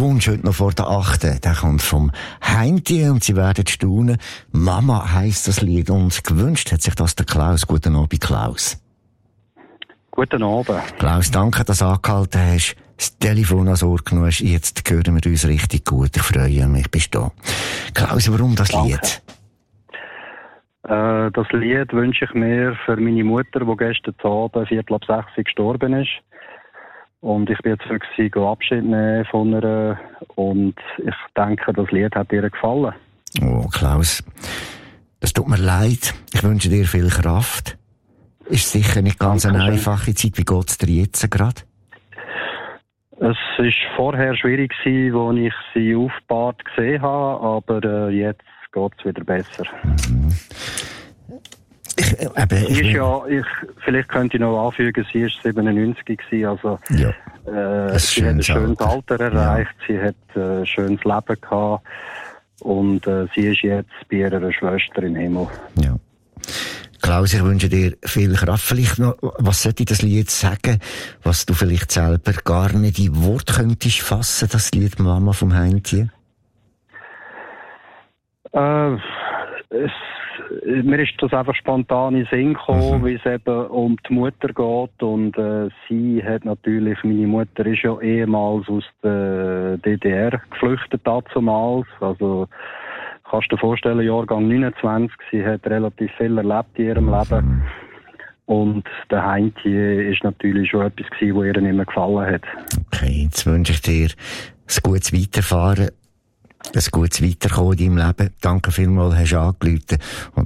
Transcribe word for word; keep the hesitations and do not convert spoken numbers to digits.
Wunsch heute noch vor der achten. Der kommt vom Heintje und Sie werden staunen. Mama heisst das Lied und gewünscht hat sich das der Klaus. Guten Abend, Klaus. Guten Abend. Klaus, danke, dass du angehalten hast. Das Telefon ans Ohr genommen hast. Jetzt hören wir uns richtig gut. Ich freue mich, bist du da. Klaus, warum das Danke. Lied? Äh, das Lied wünsche ich mir für meine Mutter, die gestern Abend viertel ab sechs gestorben ist. Und ich bin jetzt wirklich Abschied nehmen von ihr. Und ich denke, das Lied hat ihr gefallen. Oh, Klaus, das tut mir leid. Ich wünsche dir viel Kraft. Ist sicher nicht ganz eine einfache Zeit. Wie geht es dir jetzt gerade? Es war vorher schwierig, als ich sie aufgebahrt gesehen habe, aber äh, jetzt geht es wieder besser. Mhm. Ich, äh, eben, ich sie ist ja, ich, vielleicht könnte ich noch anfügen, sie war siebenundneunzig gewesen, also ja, äh, sie hat ein schönes Alter erreicht, ja. Sie hat äh, ein schönes Leben gehabt und äh, sie ist jetzt bei ihrer Schwester im Himmel. Ja. Klaus, ich wünsche dir viel Kraft. Vielleicht noch, was sollte ich das Lied sagen, was du vielleicht selber gar nicht in Wort könntest fassen, das Lied Mama vom Heintje? Äh, es, mir ist das einfach spontan in den Sinn gekommen, mhm. wie es eben um die Mutter geht und äh, sie hat natürlich, meine Mutter ist ja ehemals aus der D D R geflüchtet damals, also kannst du dir vorstellen, Jahrgang neunundzwanzig, sie hat relativ viel erlebt in ihrem Leben. Und der Heintje ist natürlich schon etwas gewesen, was ihr nicht mehr gefallen hat. Okay, jetzt wünsche ich dir ein gutes Weiterfahren, ein gutes Weiterkommen in deinem Leben. Danke vielmals, hast du angerufen.